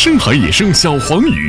深海野生小黄鱼，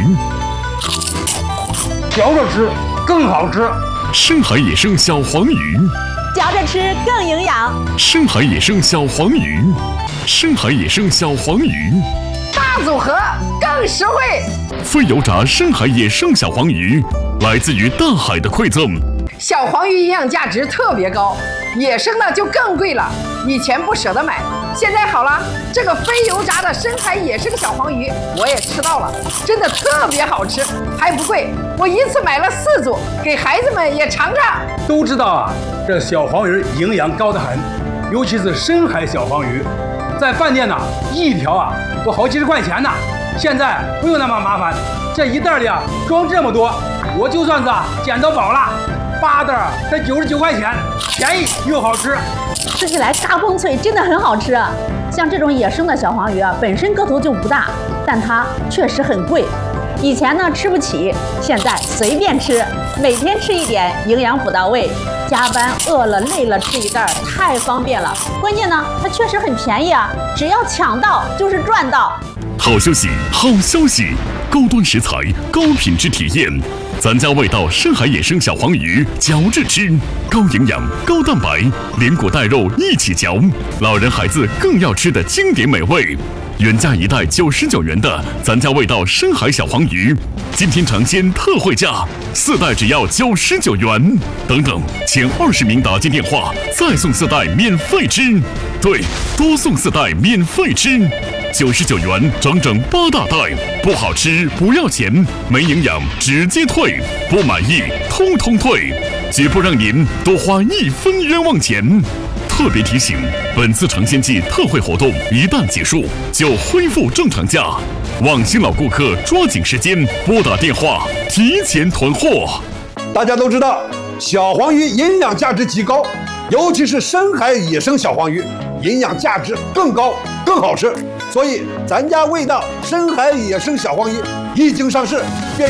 嚼着吃更好吃。 深海野生小黄鱼， 嚼着吃更营养。 深海野生小黄鱼，深海野生小黄鱼， 大组合更实惠。 非油炸深海野生小黄鱼，来自于大海的馈赠。 小黄鱼营养价值特别高，野生的就更贵了。以前不舍得买，现在好了，这个非油炸的深海野生小黄鱼我也吃到了，真的特别好吃，还不贵。我一次买了4组，给孩子们也尝尝。 都知道啊，这小黄鱼营养高得很，尤其是深海小黄鱼，在饭店呢一条啊都好几十块钱呢。现在不用那么麻烦，这一袋里啊装这么多，我就算是捡到宝了。8袋才99块钱，便宜又好吃。 吃起来嘎嘣脆，真的很好吃。像这种野生的小黄鱼啊，本身个头就不大，但它确实很贵。以前呢吃不起，现在随便吃，每天吃一点，营养补到位。加班饿了累了吃一袋，太方便了。关键呢，它确实很便宜啊，只要抢到就是赚到。 好消息，好消息！高端食材，高品质体验。咱家味道深海野生小黄鱼，嚼着吃，高营养、高蛋白，连骨带肉一起嚼，老人孩子更要吃的经典美味。原价1袋99元的咱家味道深海小黄鱼，今天尝鲜特惠价，4袋只要99元。等等，前20名打进电话，再送4袋免费吃。对，多送4袋免费吃。99元整整8大袋，不好吃不要钱，没营养直接退，不满意通通退，绝不让您多花1分冤枉钱。特别提醒，本次尝鲜季特惠活动一旦结束，就恢复正常价，望新老顾客抓紧时间拨打电话提前囤货。 大家都知道，小黄鱼营养价值极高，尤其是深海野生小黄鱼，营养价值更高，更好吃。所以，咱家味道深海野生小黄鱼一经上市，便